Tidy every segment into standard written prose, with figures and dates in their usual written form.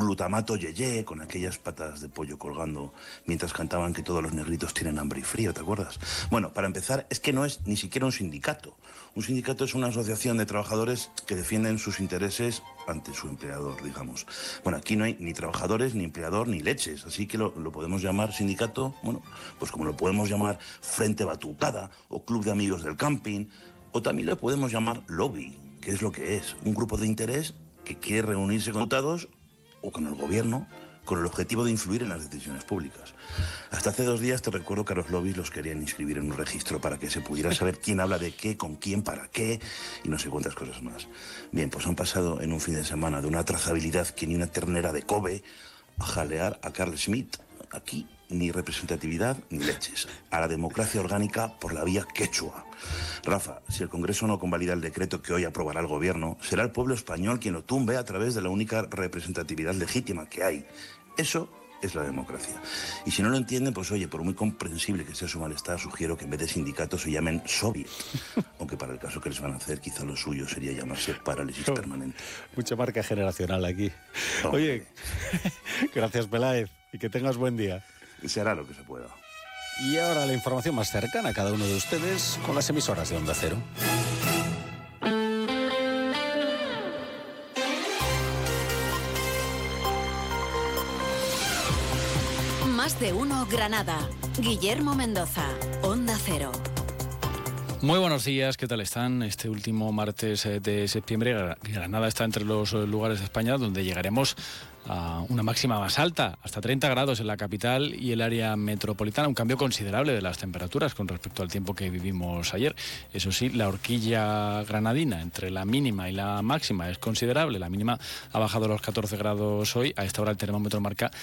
glutamato yeye, con aquellas patas de pollo colgando mientras cantaban que todos los negritos tienen hambre y frío, ¿te acuerdas? Bueno, para empezar, es que no es ni siquiera un sindicato. Un sindicato es una asociación de trabajadores que defienden sus intereses ante su empleador, digamos. Bueno, aquí no hay ni trabajadores, ni empleador, ni leches, así que lo podemos llamar sindicato, bueno, pues como lo podemos llamar Frente Batucada o Club de Amigos del Camping, o también lo podemos llamar lobby, que es lo que es, un grupo de interés que quiere reunirse con diputados o con el gobierno con el objetivo de influir en las decisiones públicas. Hasta hace 2 días te recuerdo que a los lobbies los querían inscribir en un registro para que se pudiera saber quién habla de qué, con quién, para qué y no sé cuántas cosas más. Bien, pues han pasado en un fin de semana de una trazabilidad que ni una ternera de Kobe a jalear a Carl Schmitt. Aquí ni representatividad ni leches. A la democracia orgánica por la vía quechua. Rafa, si el Congreso no convalida el decreto que hoy aprobará el Gobierno, será el pueblo español quien lo tumbe a través de la única representatividad legítima que hay. Eso es la democracia. Y si no lo entienden, pues oye, por muy comprensible que sea su malestar, sugiero que en vez de sindicatos se llamen soviet. Aunque para el caso que les van a hacer, quizá lo suyo sería llamarse parálisis permanente. Mucha marca generacional aquí. Oye, gracias Peláez y que tengas buen día. Se hará lo que se pueda. Y ahora la información más cercana a cada uno de ustedes con las emisoras de Onda Cero. Más de uno Granada. Guillermo Mendoza, Onda Cero. Muy buenos días, ¿qué tal están? Este último martes de septiembre, Granada está entre los lugares de España donde llegaremos a una máxima más alta, hasta 30 grados en la capital y el área metropolitana, un cambio considerable de las temperaturas con respecto al tiempo que vivimos ayer. Eso sí, la horquilla granadina entre la mínima y la máxima es considerable. La mínima ha bajado a los 14 grados hoy, a esta hora el termómetro marca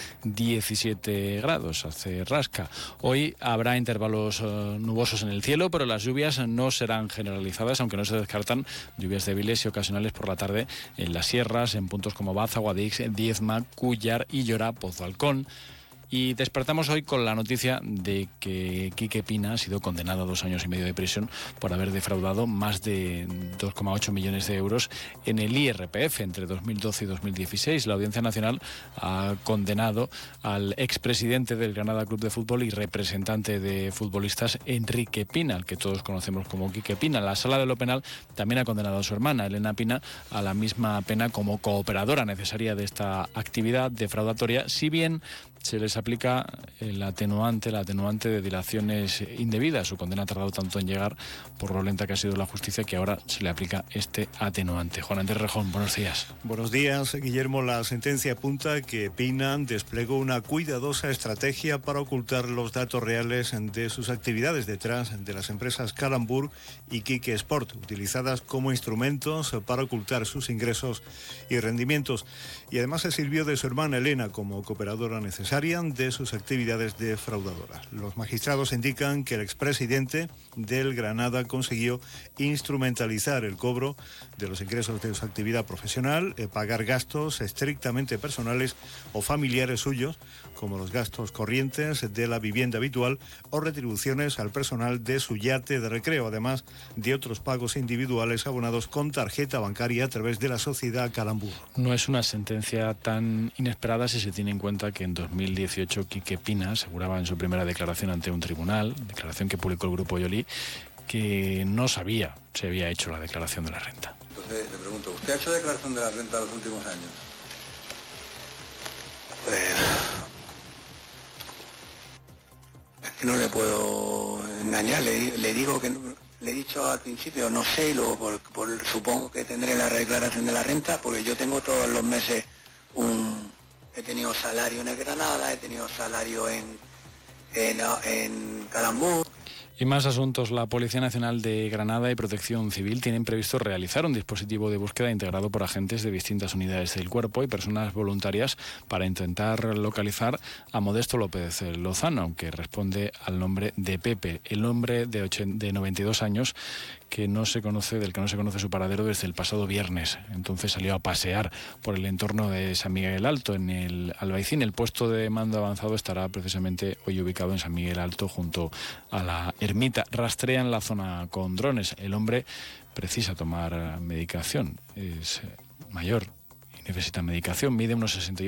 17 grados, hace rasca. Hoy habrá intervalos nubosos en el cielo, pero las lluvias no serán generalizadas, aunque no se descartan lluvias débiles y ocasionales por la tarde en las sierras, en puntos como Baza, Guadix, Diezma, Cúllar, Illora, Pozo Alcón. Y despertamos hoy con la noticia de que Quique Pina ha sido condenado a 2 años y medio de prisión por haber defraudado más de 2,8 millones de euros en el IRPF entre 2012 y 2016. La Audiencia Nacional ha condenado al expresidente del Granada Club de Fútbol y representante de futbolistas Enrique Pina, al que todos conocemos como Quique Pina. La Sala de lo Penal también ha condenado a su hermana, Elena Pina, a la misma pena como cooperadora necesaria de esta actividad defraudatoria, si bien se les aplica la atenuante de dilaciones indebidas. Su condena ha tardado tanto en llegar por lo lenta que ha sido la justicia que ahora se le aplica este atenuante. Juan Andrés Rejón, buenos días. Buenos días, Guillermo. La sentencia apunta que Pina desplegó una cuidadosa estrategia para ocultar los datos reales de sus actividades detrás de las empresas Calambur y Quique Sport, utilizadas como instrumentos para ocultar sus ingresos y rendimientos. Y además se sirvió de su hermana Elena como cooperadora necesaria de sus actividades defraudadoras. Los magistrados indican que el expresidente del Granada consiguió instrumentalizar el cobro de los ingresos de su actividad profesional, pagar gastos estrictamente personales o familiares suyos, como los gastos corrientes de la vivienda habitual o retribuciones al personal de su yate de recreo, además de otros pagos individuales abonados con tarjeta bancaria a través de la sociedad Calambur. No es una sentencia tan inesperada si se tiene en cuenta que en 2018 Quique Pina aseguraba en su primera declaración ante un tribunal, declaración que publicó el Grupo Yoli, que no sabía si había hecho la declaración de la renta. Entonces le pregunto, ¿usted ha hecho declaración de la renta en los últimos años? Es que no le puedo engañar, le digo que le he dicho al principio, no sé, y luego supongo que tendré la declaración de la renta, porque yo tengo todos los meses he tenido salario en el Granada, he tenido salario en Calambur. Y más asuntos. La Policía Nacional de Granada y Protección Civil tienen previsto realizar un dispositivo de búsqueda integrado por agentes de distintas unidades del cuerpo y personas voluntarias para intentar localizar a Modesto López Lozano, aunque responde al nombre de Pepe, el hombre de 92 años del que no se conoce su paradero desde el pasado viernes. Entonces salió a pasear por el entorno de San Miguel Alto, en el Albaicín. El puesto de mando avanzado estará precisamente hoy ubicado en San Miguel Alto, junto a la ermita. Rastrean la zona con drones. El hombre precisa tomar medicación, es mayor y necesita medicación, mide unos 68